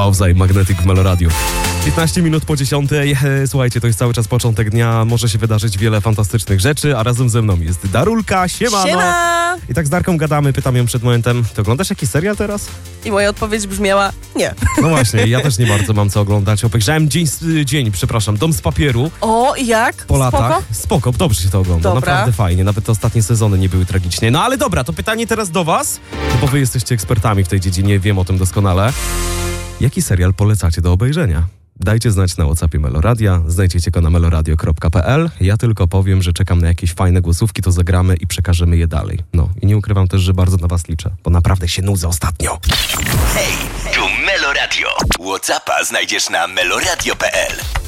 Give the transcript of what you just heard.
Lauza i Magnetic w Meloradiu. 15 minut po 10. Słuchajcie, to jest cały czas początek dnia. Może się wydarzyć wiele fantastycznych rzeczy, a razem ze mną jest Darulka. Siemano! Siema! I tak z Darką gadamy, pytam ją przed momentem, ty oglądasz jakiś serial teraz? I moja odpowiedź brzmiała nie. No właśnie, ja też nie bardzo mam co oglądać. Obejrzałem Dom z papieru. O, i jak? Po latach. Spoko, dobrze się to ogląda, Dobra. naprawdę fajnie. Nawet te ostatnie sezony nie były tragicznie. No ale dobra, to pytanie teraz do was, bo wy jesteście ekspertami w tej dziedzinie, wiem o tym doskonale. Jaki serial polecacie do obejrzenia? Dajcie znać na WhatsAppie Meloradia, znajdziecie go na meloradio.pl. Ja tylko powiem, że czekam na jakieś fajne głosówki, to zagramy i przekażemy je dalej. No i nie ukrywam też, że bardzo na was liczę, bo naprawdę się nudzę ostatnio. Hej, tu Meloradio. WhatsAppa znajdziesz na meloradio.pl.